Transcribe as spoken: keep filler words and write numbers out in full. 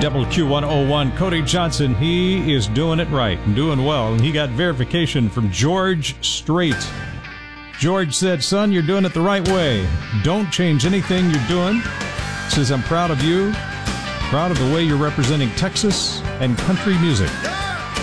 W Q one oh one, Cody Johnson, he is doing it right and doing well. And he got verification from George Strait. George said, son, you're doing it the right way. Don't change anything you're doing. Says, I'm proud of you. Proud of the way you're representing Texas and country music.